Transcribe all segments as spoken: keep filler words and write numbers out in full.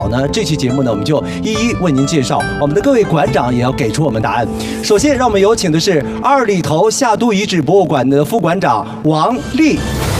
好呢，这期节目呢，我们就一一为您介绍。我们的各位馆长也要给出我们答案。首先，让我们有请的是二里头夏都遗址博物馆的副馆长王丽。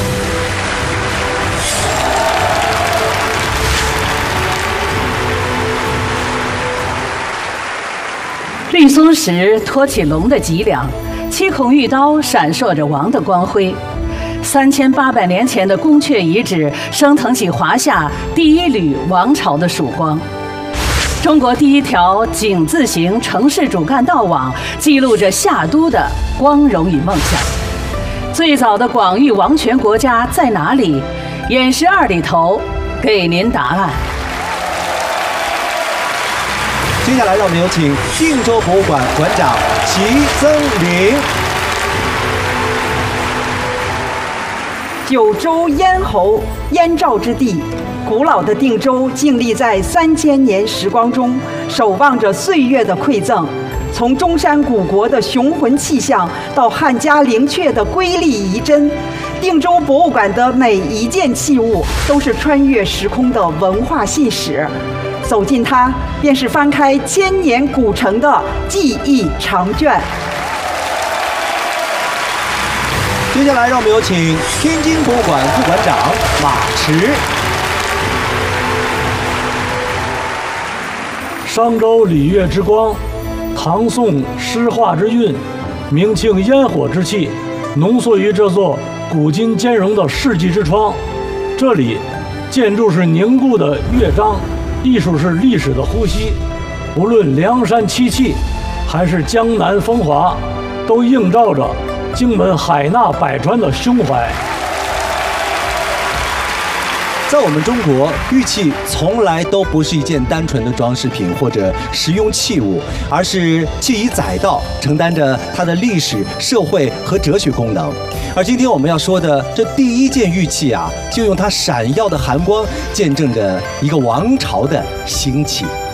绿松石托起龙的脊梁，七孔玉刀闪烁着王的光辉。三千八百年前的宫阙遗址升腾起华夏第一缕王朝的曙光。中国第一条井字形城市主干道网记录着夏都的光荣与梦想。最早的广域王权国家在哪里？偃师二里头给您答案。 接下来，让我们有请定州博物馆馆长齐增林。 九州咽喉燕赵之地，古老的定州静立在三千年时光中，守望着岁月的馈赠。从中山古国的雄浑气象，到汉家陵阙的瑰丽仪真，定州博物馆的每一件器物都是穿越时空的文化信史。走进它，便是翻开千年古城的记忆长卷。 接下来，让我们有请天津博物馆副馆长马驰。 商周礼乐之光，唐宋诗画之韵，明清烟火之气，浓缩于这座古今兼容的世纪之窗。这里，建筑是凝固的乐章，艺术是历史的呼吸。无论梁山七气，还是江南风华，都映照着荆门海纳百川的胸怀。 在我们中国，玉器从来都不是一件单纯的装饰品或者实用器物，而是既已载道，承担着它的历史、社会和哲学功能。而今天我们要说的这第一件玉器啊，就用它闪耀的寒光，见证着一个王朝的兴起。